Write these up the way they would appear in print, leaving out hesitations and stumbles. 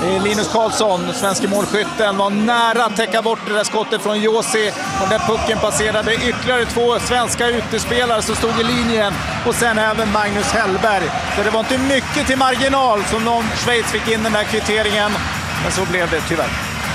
Linus Karlsson, svenska målskytten, var nära att täcka bort det där skottet från Josi. Och när pucken passerade ytterligare 2 svenska utespelare som stod i linjen. Och sen även Magnus Hellberg. Så det var inte mycket till marginal som någon Schweiz fick in den där kvitteringen. Men så blev det tyvärr.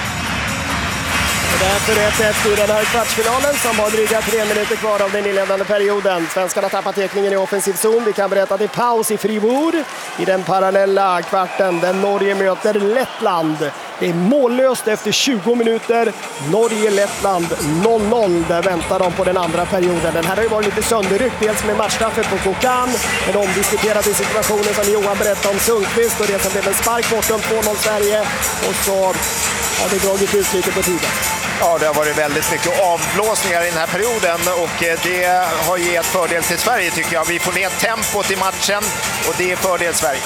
Därför 1-1 i den här kvartsfinalen som har dryga 3 minuter kvar av den inledande perioden. Svenskarna tappar täckningen i offensiv zon. Vi kan berätta att det är paus i Fribourg i den parallella kvarten där Norge möter Lettland. Det är mållöst efter 20 minuter. Norge-Lettland 0-0. Där väntar de på den andra perioden. Den här har ju varit lite sönderryckt. Dels med matchstraffet på Kokan. Den omdiskuterade situationen som Johan berättade om Sundqvist. Och det som blev en spark bortom 2-0 Sverige. Och så har det dragit ut lite på tiden. Ja, det har varit väldigt mycket avblåsningar i den här perioden och det har gett fördel till Sverige tycker jag. Vi får ner tempot i matchen och det är fördel Sverige.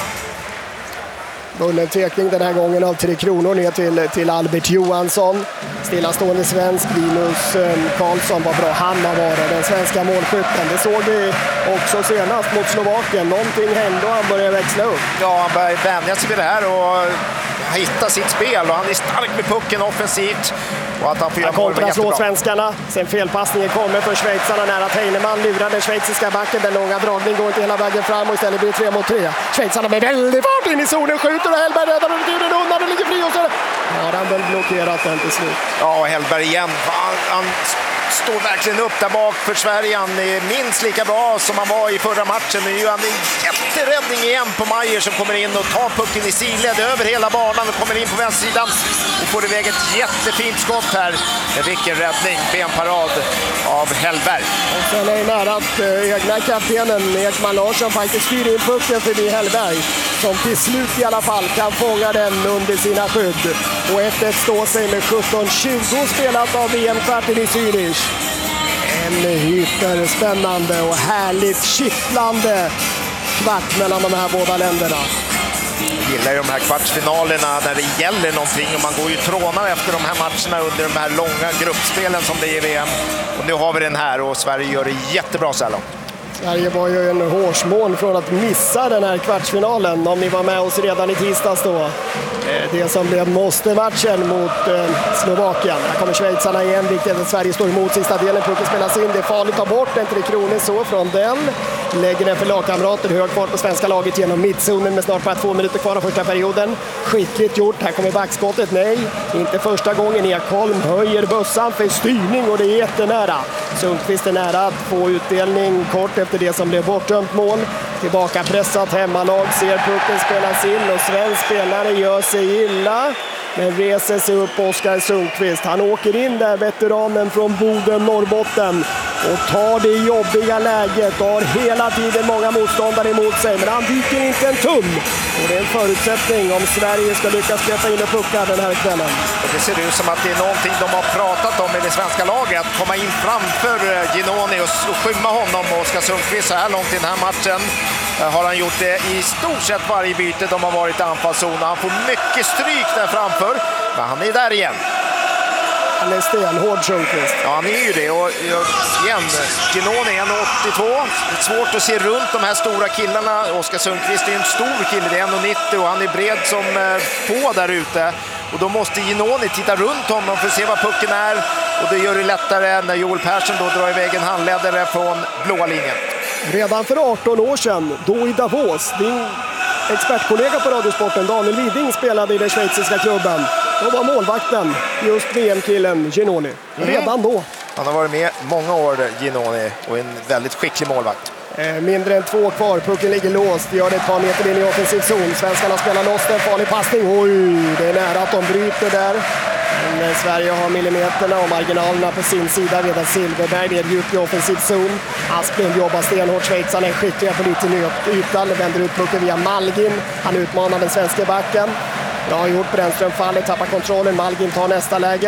Bunden tvekning den här gången av 3 kronor ner till Albert Johansson. Stillastående svensk Linus Karlsson var bra. Han har varit den svenska målskytten. Det såg vi också senast mot Slovakien. Någonting hände och han började växla upp. Ja, han börjar vänja sig vid det här och hitta sitt spel och han är stark med pucken offensivt. Och att han får göra mål var jättebra. Svenskarna. Sen felpassningen kommer för schweizarna nära att Heinemann lurar den schweiziska backen. Den långa dragning går inte hela vägen fram och istället blir det 3 mot 3. Schweizarna med väldigt fart in i zonen, skjuter och Hellberg räddar den undan. Den ligger fri och så har han väl blockerat den till slut. Ja, Hellberg igen. Han står verkligen upp där bak för Sverige. Han är minst lika bra som han var i förra matchen. Nu gör han en jätteräddning igen på Meier som kommer in och tar pucken i sidled över hela banan och kommer in på vänstersidan och får iväg ett jättefint skott här. Men vilken räddning, benparad av Hellberg. Och sen är det nära att egna kaptenen Ekman Larsson faktiskt styr in pucken förbi Hellberg som till slut i alla fall kan fånga den under sina skydd. Och 1-1 står sig med 17-20 spelat av VM-kvarten i Zürich. En hyperspännande och härligt kittlande kvart mellan de här båda länderna. Jag gillar ju de här kvartsfinalerna där det gäller någonting och man går ju trånar efter de här matcherna under de här långa gruppspelen som det är i VM. Och nu har vi den här och Sverige gör det jättebra så här långt. Sverige var ju en hårsmån från att missa den här kvartsfinalen om ni var med oss redan i tisdags då. Det som blev måste-matchen mot Slovakien. Här kommer schweizarna igen, viktigt att Sverige står emot sista delen. Pucken spelas in, det är farligt att ta bort den 3 kronor så från den. Lägger den för lagkamrater, hög fart på svenska laget genom mittzonen med snart bara 2 minuter kvar av första perioden. Skickligt gjort, här kommer backskottet, nej, inte första gången. Ekholm höjer bössan för styrning och det är jättenära. Sundqvist är nära att få utdelning kort efter det som blev bortdömt mål. Tillbaka pressat hemmalag, ser pucken spelas in och svensk spelare gör sig illa. Men reser sig upp Oskar Sundqvist. Han åker in där, veteranen från Boden, Norrbotten. Och tar det jobbiga läget och har hela tiden många motståndare emot sig. Men han dyker inte en tum. Och det är en förutsättning om Sverige ska lyckas släppa in och pucka den här kvällen. Och det ser ut som att det är någonting de har pratat om i det svenska laget. Att komma in framför Ginoni och skymma honom. Och Oskar Sundqvist så här långt i den här matchen har han gjort det i stort sett varje byte de har varit i anfallszon. Han får mycket stryk där framför. Men han är där igen. Han är stenhård Sundqvist. Ja, han är ju det. Och igen, Ginoni är 1,82. Det är svårt att se runt de här stora killarna. Oskar Sundqvist är en stor kille, det är 1,90 och han är bred som få där ute. Och då måste Ginoni titta runt honom för att se vad pucken är. Och det gör det lättare när Joel Persson då drar iväg en handledare från blåa linjen. Redan för 18 år sedan, då i Davos, din expertkollega på Radiosporten Daniel Widing spelade i den schweiziska klubben. Då var målvakten just VM-killen Ginoni. Redan då. Han har varit med många år, Ginoni, och en väldigt skicklig målvakt. Mindre än 2 kvar, pucken ligger låst. Gör det ett par meter in i offensiv zon. Svenskarna spelar loss den, farlig passning. Oj, det är nära att de bryter där. Men Sverige har millimeterna och marginalerna på sin sida. Redan Silverberg, det är djupt i offensiv zon. Asplund jobbar stenhårt, schweizarna är skickliga på lite ytan. Vänder ut pucken via Malgin. Han utmanar den svenska backen. Bra gjort, Brännström faller, tappar kontrollen. Malgin tar nästa läget.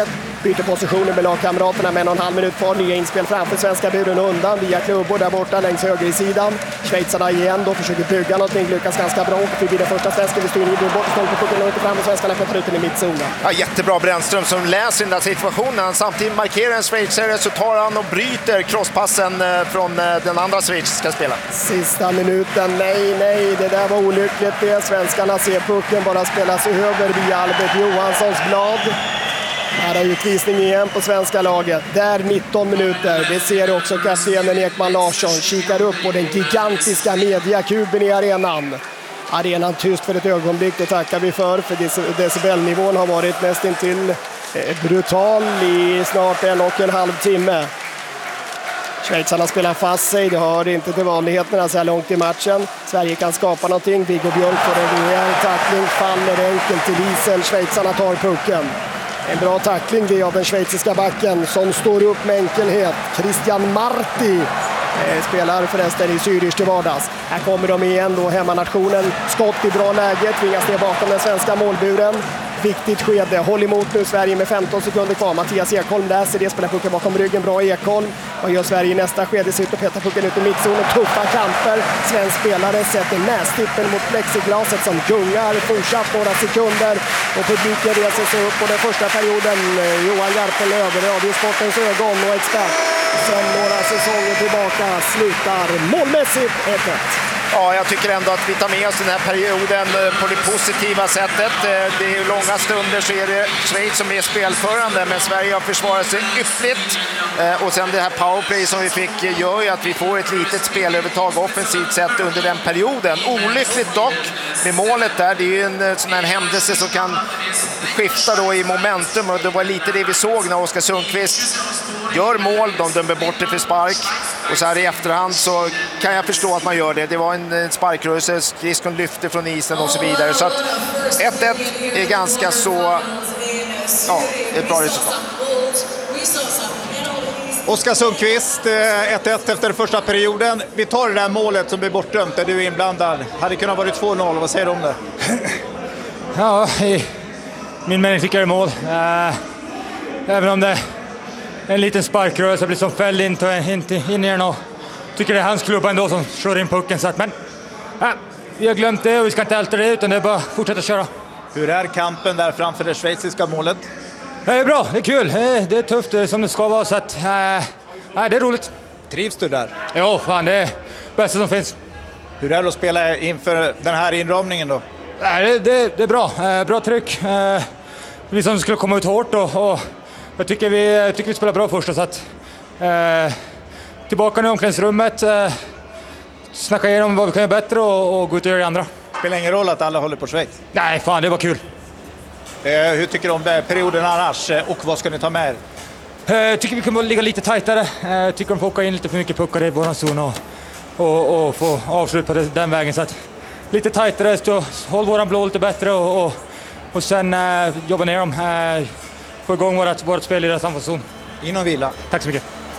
byter positioner med lagkamraterna med 1,5 minut kvar. Nya inspel framför svenska buren undan via klubbor där borta längs högersidan. Schweizarna igen då försöker bygga någonting, lyckas ganska bra. Och förbi den första svensken vi står in i bort stånd på pucken och inte fram och svenskarna petar ut den i mittzonen. Ja, jättebra Brännström som läser den där situationen. Samtidigt markerar en schweizare så tar han och bryter crosspassen från den andra schweiziska spelaren. Sista minuten, nej, det där var olyckligt. Det svenskarna ser pucken bara spelas över via Albert Johanssons blad. Här är utvisning igen på svenska laget. Där 19 minuter. Det ser också kaptenen Ekman Larsson. Kikar upp på den gigantiska mediakuben i arenan. Arenan tyst för ett ögonblick, det tackar vi för decibelnivån har varit nästintill brutal i snart 1,5 timme. Schweizarna spelar fast sig, det hör inte till vanligheterna så här långt i matchen. Sverige kan skapa någonting, Viggo Björk får en rejäl tackling, faller enkelt till isen, Schweizarna tar pucken. En bra tackling det av den schweiziska backen som står upp med enkelhet. Christian Marti spelar förresten i Zürich till vardags. Här kommer de igen då, hemmanationen. Skott i bra läge, tvingas ner bakom den svenska målburen. Viktigt skede, håll emot nu Sverige med 15 sekunder kvar. Mattias Ekholm läser det, spelar pucken bakom ryggen. Bra Ekholm. Vad gör Sverige i nästa skede? Sitter och petar pucken ut i mittzonen. Tuffa kamper. Svensk spelare sätter nästippen mot plexiglaset som gungar fortsatt några sekunder. Och publiken reser sig upp på den första perioden. Johan Garpenlöv, Radiosportens ögon och expert. Sen några säsonger tillbaka slutar målmässigt 1-1. Ja, jag tycker ändå att vi tar med oss den här perioden på det positiva sättet. Det är ju långa stunder så är det Schweiz som är spelförande, men Sverige har försvarat sig yppligt. Och sen det här powerplay som vi fick gör ju att vi får ett litet spelövertag offensivt sett under den perioden. Olyckligt dock med målet där. Det är ju en sån här händelse som kan skifta då i momentum, och det var lite det vi såg när Oskar Sundqvist gör mål. De dömer bort det för spark. Och så här i efterhand så kan jag förstå att man gör det. Det var en sparkrörelse, skridskon lyfte från isen och så vidare. Så att 1-1 är ganska så, ja, ett bra resultat. Oskar Sundqvist, 1-1 efter första perioden. Vi tar det där målet som blir bortdömt där du är inblandad. Hade kunnat vara 2-0, vad säger du om det? Ja, i min mening tycker jag det är mål. Även om det en liten sparkrörelse blir som fäll inte in i den, och tycker det är hans klubba ändå som kör in pucken. Så att, men vi har glömt det och vi ska inte älta det, utan det är bara att fortsätta köra. Hur är kampen där framför det schweiziska målet? Det är bra, det är kul, det är tufft, det är som det ska vara, så att, det är roligt. Trivs du där? Ja, fan, det är det bästa som finns. Hur är det att spela inför den här inramningen då? Det är bra, bra tryck. Vi som skulle komma ut hårt och jag tycker vi spelar bra först, så att tillbaka nu i omklädningsrummet, snacka igenom vad vi kan göra bättre och gå ut och göra det andra. Spelar ingen roll att alla håller på Schweiz? Nej, fan, det var kul. Hur tycker du om perioden annars och vad ska ni ta med er? Tycker vi kommer ligga lite tajtare. Tycker de får åka in lite för mycket puckar i våran zon och få avsluta den vägen. Så att lite tajtare, så håll våran blå lite bättre och sen jobba ner dem. Få igång vårt spel i deras anfallszon. Inom vila. Tack så mycket.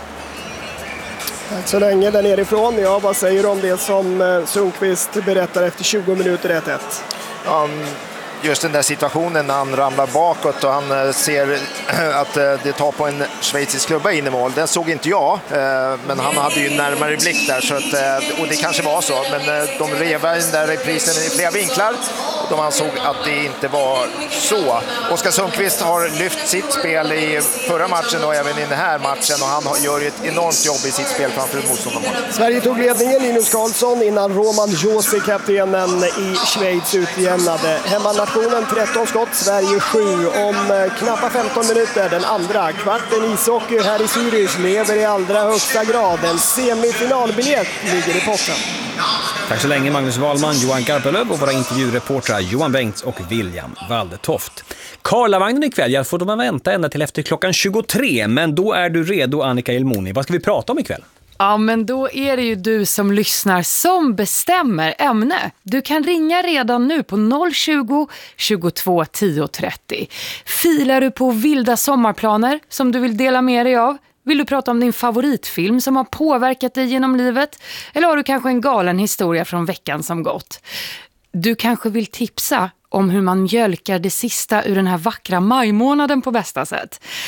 Tack så länge där nerifrån. Ja, vad säger du om det som Sundqvist berättar efter 20 minuter 1-1? Ja, just den där situationen när han ramlar bakåt och han ser att det tar på en schweizisk klubba in i mål. Det såg inte jag, men han hade ju närmare blick där, så att, och det kanske var så. Men de revade den där reprisen i flera vinklar och de ansåg att det inte var så. Oskar Sundqvist har lyft sitt spel i förra matchen och även i den här matchen, och han gör ju ett enormt jobb i sitt spel framför motståndarmålet. Sverige tog ledningen, Linus Karlsson, innan Roman Josi, kaptenen i Schweiz, utjämnade. Hemmanationen 13 skott, Sverige 7. Om knappa 15 minuter, den andra kvarten ishockey här i Zürich lever i allra högsta grad. En semifinalbiljett ligger i potten. Tack så länge Magnus Wahlman, Johan Garpenlöv och våra intervjureportrar Johan Bengts och William Waldetoft. Karlavagnen ikväll, jag får de vänta ända till efter klockan 23, men då är du redo, Annika Ilmoni. Vad ska vi prata om ikväll? Ja, men då är det ju du som lyssnar som bestämmer ämne. Du kan ringa redan nu på 020 22 10 30. Filar du på vilda sommarplaner som du vill dela med dig av? Vill du prata om din favoritfilm som har påverkat dig genom livet? Eller har du kanske en galen historia från veckan som gått? Du kanske vill tipsa om hur man mjölkar det sista ur den här vackra majmånaden på bästa sätt.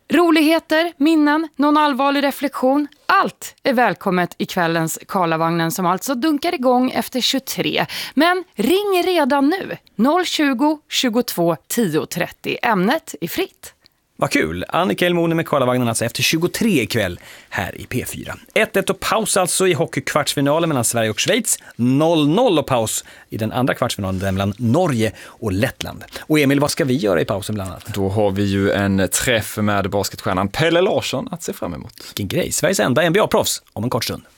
Roligheter, minnen, någon allvarlig reflektion. Allt är välkommet i kvällens Karlavagnen som alltså dunkar igång efter 23. Men ring redan nu. 020 22 10 30. Ämnet är fritt. Vad kul! Annika Elmoni med Karlavagnen alltså efter 23 ikväll här i P4. 1-1 och paus alltså i hockeykvartsfinalen mellan Sverige och Schweiz. 0-0 och paus i den andra kvartsfinalen mellan Norge och Lettland. Och Emil, vad ska vi göra i pausen bland annat? Då har vi ju en träff med basketstjärnan Pelle Larsson att se fram emot. Vilken grej! Sveriges enda NBA-proffs om en kort stund.